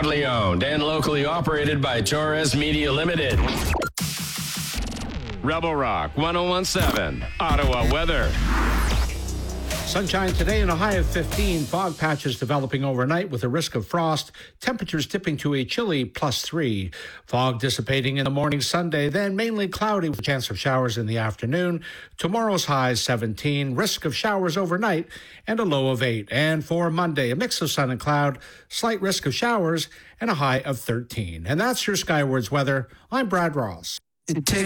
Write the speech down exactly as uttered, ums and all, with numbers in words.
Proudly owned and locally operated by Torres Media Limited. Rebel Rock one oh one seven, Ottawa weather. Sunshine today and a high of fifteen. Fog patches developing overnight with a risk of frost. Temperatures dipping to a chilly plus three. Fog dissipating in the morning Sunday, then mainly cloudy with a chance of showers in the afternoon. Tomorrow's high seventeen. Risk of showers overnight and a low of eight. And for Monday, a mix of sun and cloud, slight risk of showers and a high of thirteen. And that's your Skywards weather. I'm Brad Ross.